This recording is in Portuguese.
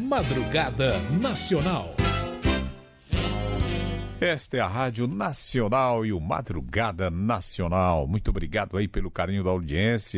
Madrugada Nacional. Esta é a Rádio Nacional e o Madrugada Nacional. Muito obrigado aí pelo carinho da audiência.